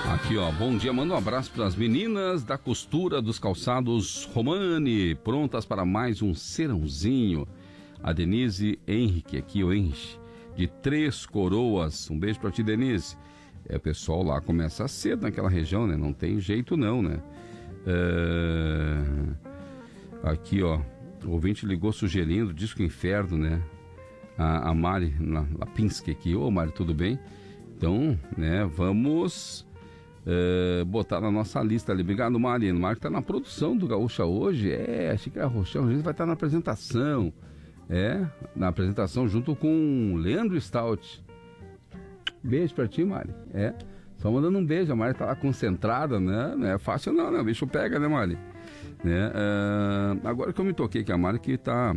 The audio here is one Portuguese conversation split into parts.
Aqui, ó, bom dia, manda um abraço para as meninas da costura dos calçados Romani, prontas para mais um serãozinho. A Denise Henrique, aqui o Henrique, de Três Coroas, um beijo para ti, Denise. O pessoal lá começa cedo naquela região, né, não tem jeito não, né. Aqui, ó, o ouvinte ligou sugerindo Disco Inferno, né, a Mari Lapinski aqui. Ô Mari, tudo bem? Então, né, vamos botar na nossa lista ali. Obrigado, Mari. O Mari tá na produção do Gaúcha hoje. Achei que a Rochelle, a gente vai estar na apresentação. Na apresentação junto com Leandro Stout. Beijo pra ti, Mari. Só mandando um beijo. A Mari tá lá concentrada, né? Não é fácil não, né? O bicho pega, né, Mari? Agora que eu me toquei que a Mari que tá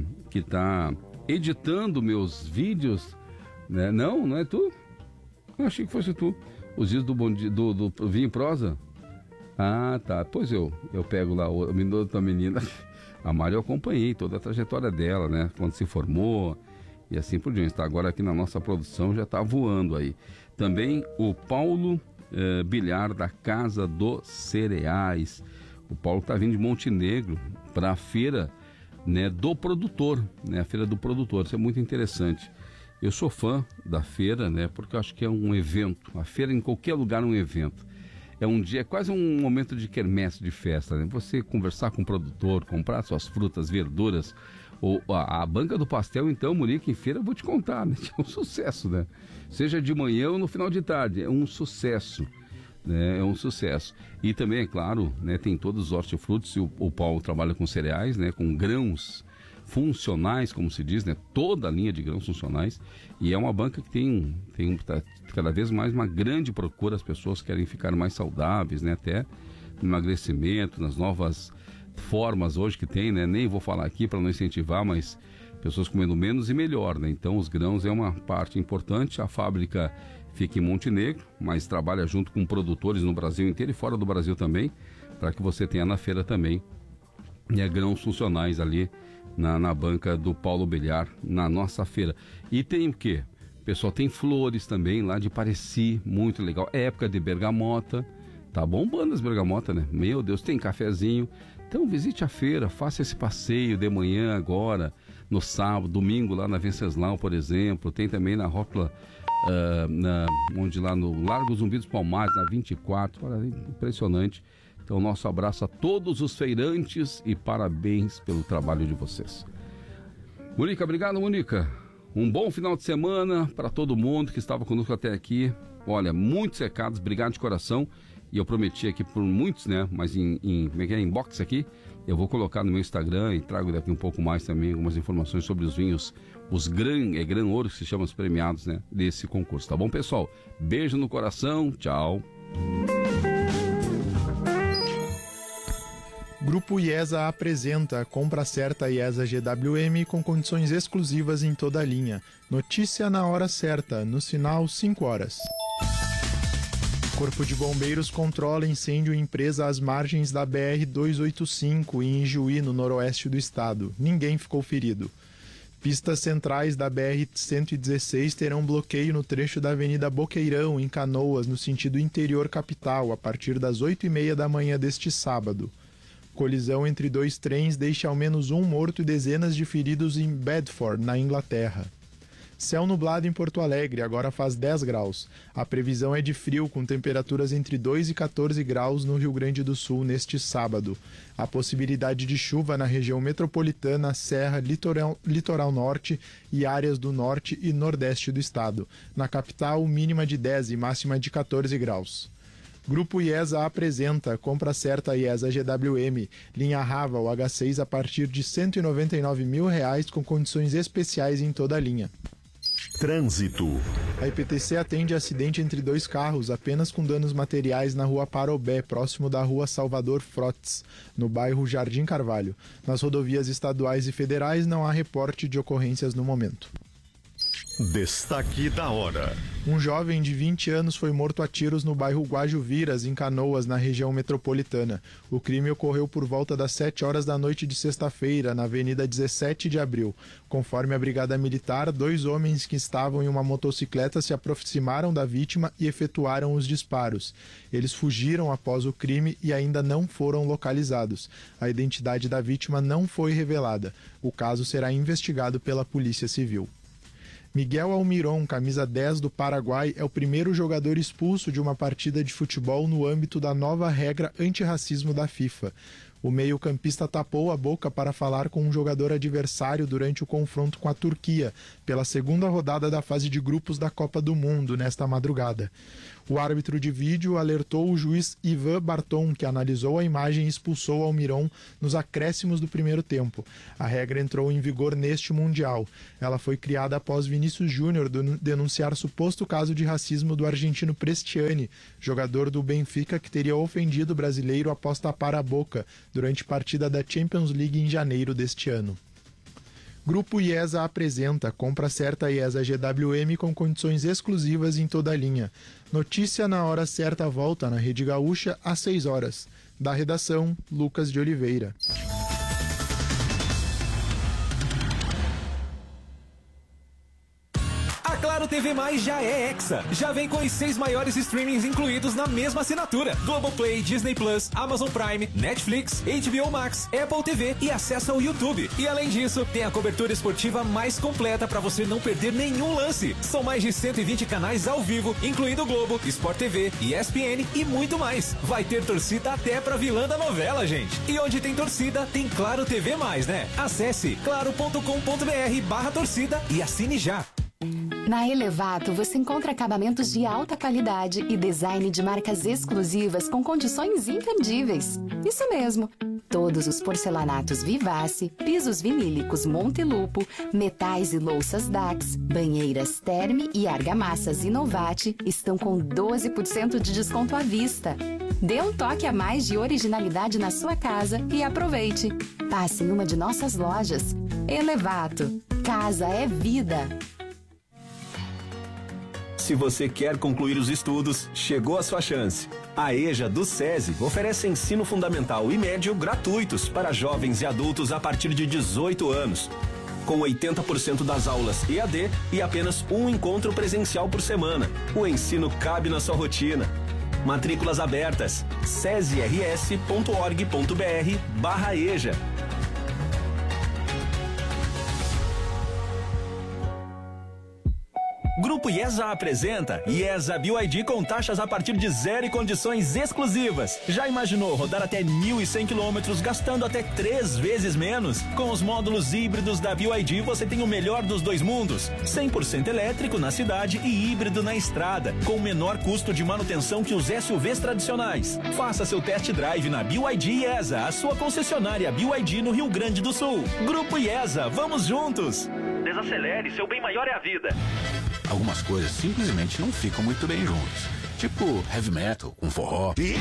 editando meus vídeos, né? Não é tu? Eu achei que fosse tu. Os dias do Vinho Prosa? Ah, tá. Pois eu pego lá o menino da menina. A Mari eu acompanhei toda a trajetória dela, né? Quando se formou e assim por diante. Tá, agora aqui na nossa produção já tá voando aí. Também o Paulo Bilhar da Casa dos Cereais. O Paulo tá vindo de Montenegro para a feira, né, do produtor, né? A feira do produtor. Isso é muito interessante. Eu sou fã da feira, né? Porque eu acho que é um evento. A feira em qualquer lugar é um evento. É um dia, é quase um momento de quermesse, de festa, né? Você conversar com o produtor, comprar suas frutas, verduras. A banca do pastel, então, Murica, em feira, eu vou te contar, né? É um sucesso, né? Seja de manhã ou no final de tarde, é um sucesso, né? É um sucesso. E também, é claro, né, tem todos os hortifrutos, e o Paulo trabalha com cereais, né? Com grãos funcionais, como se diz, né? Toda a linha de grãos funcionais, e é uma banca que tem cada vez mais uma grande procura. As pessoas querem ficar mais saudáveis, né? Até no emagrecimento, nas novas formas hoje que tem, né? Nem vou falar aqui para não incentivar, mas pessoas comendo menos e melhor, né? Então os grãos é uma parte importante. A fábrica fica em Montenegro, mas trabalha junto com produtores no Brasil inteiro e fora do Brasil também, para que você tenha na feira também, né, grãos funcionais ali na banca do Paulo Bilhar, na nossa feira. E tem o quê? Pessoal, tem flores também lá de Pareci, muito legal. É época de bergamota, tá bombando as bergamotas, né? Meu Deus, tem cafezinho. Então visite a feira, faça esse passeio de manhã agora, no sábado, domingo lá na Venceslau, por exemplo. Tem também na Rótula, onde lá no Largo Zumbi dos Palmares, na 24, olha, impressionante. Então, nosso abraço a todos os feirantes e parabéns pelo trabalho de vocês. Mônica, obrigado, Mônica. Um bom final de semana para todo mundo que estava conosco até aqui. Olha, muitos recados, obrigado de coração. E eu prometi aqui por muitos, né? Mas inbox aqui, eu vou colocar no meu Instagram e trago daqui um pouco mais também algumas informações sobre os vinhos, os Gran Ouro, que se chamam os premiados, né? Desse concurso, tá bom, pessoal? Beijo no coração, tchau. Grupo IESA apresenta Compra Certa IESA GWM com condições exclusivas em toda a linha. Notícia na hora certa, no sinal 5 horas. Corpo de Bombeiros controla incêndio em empresa às margens da BR-285 em Ijuí, no noroeste do estado. Ninguém ficou ferido. Pistas centrais da BR-116 terão bloqueio no trecho da Avenida Boqueirão, em Canoas, no sentido interior capital, a partir das 8h30 da manhã deste sábado. Colisão entre dois trens deixa ao menos um morto e dezenas de feridos em Bedford, na Inglaterra. Céu nublado em Porto Alegre, agora faz 10 graus. A previsão é de frio, com temperaturas entre 2 e 14 graus no Rio Grande do Sul neste sábado. A possibilidade de chuva na região metropolitana, Serra, Litoral Norte e áreas do norte e nordeste do estado. Na capital, mínima de 10 e máxima de 14 graus. Grupo IESA apresenta Compra Certa IESA GWM, linha Raval H6 a partir de R$ 199.000 com condições especiais em toda a linha. Trânsito. A IPTC atende acidente entre dois carros, apenas com danos materiais na rua Parobé, próximo da rua Salvador Frotes, no bairro Jardim Carvalho. Nas rodovias estaduais e federais não há reporte de ocorrências no momento. Destaque da hora. Um jovem de 20 anos foi morto a tiros no bairro Guajuviras, em Canoas, na região metropolitana. O crime ocorreu por volta das 7 horas da noite de sexta-feira, na Avenida 17 de Abril. Conforme a Brigada Militar, 2 homens que estavam em uma motocicleta se aproximaram da vítima e efetuaram os disparos. Eles fugiram após o crime e ainda não foram localizados. A identidade da vítima não foi revelada. O caso será investigado pela Polícia Civil. Miguel Almiron, camisa 10 do Paraguai, é o primeiro jogador expulso de uma partida de futebol no âmbito da nova regra antirracismo da FIFA. O meio-campista tapou a boca para falar com um jogador adversário durante o confronto com a Turquia, pela segunda rodada da fase de grupos da Copa do Mundo, nesta madrugada. O árbitro de vídeo alertou o juiz Ivan Barton, que analisou a imagem e expulsou Almiron nos acréscimos do primeiro tempo. A regra entrou em vigor neste Mundial. Ela foi criada após Vinícius Júnior denunciar suposto caso de racismo do argentino Prestiani, jogador do Benfica que teria ofendido o brasileiro após tapar a boca durante partida da Champions League em janeiro deste ano. Grupo IESA apresenta compra certa IESA GWM com condições exclusivas em toda a linha. Notícia na hora certa volta na Rede Gaúcha às 6 horas. Da redação, Lucas de Oliveira. Claro TV Mais já é Hexa. Já vem com os 6 maiores streamings incluídos na mesma assinatura: Globoplay, Disney Plus, Amazon Prime, Netflix, HBO Max, Apple TV e acesso ao YouTube. E além disso, tem a cobertura esportiva mais completa para você não perder nenhum lance. São mais de 120 canais ao vivo, incluindo Globo, Sport TV, ESPN e muito mais. Vai ter torcida até pra vilã da novela, gente. E onde tem torcida, tem Claro TV Mais, né? Acesse claro.com.br/torcida e assine já. Na Elevato você encontra acabamentos de alta qualidade e design de marcas exclusivas com condições imperdíveis. Isso mesmo! Todos os porcelanatos Vivace, pisos vinílicos Montelupo, metais e louças Dax, banheiras Terme e argamassas Inovate estão com 12% de desconto à vista. Dê um toque a mais de originalidade na sua casa e aproveite. Passe em uma de nossas lojas. Elevato. Casa é vida. Se você quer concluir os estudos, chegou a sua chance. A EJA do SESI oferece ensino fundamental e médio gratuitos para jovens e adultos a partir de 18 anos. Com 80% das aulas EAD e apenas um encontro presencial por semana. O ensino cabe na sua rotina. Matrículas abertas. sesirs.org.br/EJA. Grupo IESA apresenta IESA BYD com taxas a partir de 0 e condições exclusivas. Já imaginou rodar até 1.100 quilômetros gastando até 3 vezes menos? Com os módulos híbridos da BYD você tem o melhor dos dois mundos. 100% elétrico na cidade e híbrido na estrada, com menor custo de manutenção que os SUVs tradicionais. Faça seu test drive na BYD IESA, a sua concessionária BYD no Rio Grande do Sul. Grupo IESA, vamos juntos! Desacelere, seu bem maior é a vida. Algumas coisas simplesmente não ficam muito bem juntas. Tipo heavy metal com forró.